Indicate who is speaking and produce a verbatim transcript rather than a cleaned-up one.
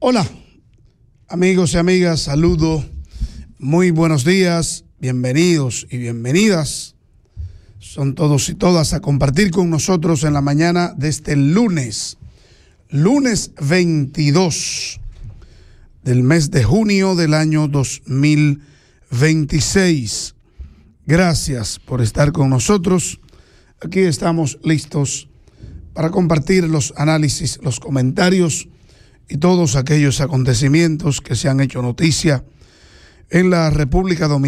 Speaker 1: Hola, amigos y amigas, saludo, muy buenos días, bienvenidos y bienvenidas. Son todos y todas a compartir con nosotros en la mañana de este lunes, lunes veintidós del mes de junio del año dos mil veintiséis. Gracias por estar con nosotros. Aquí estamos listos para compartir los análisis, los comentarios y todos aquellos acontecimientos que se han hecho noticia en la República Dominicana.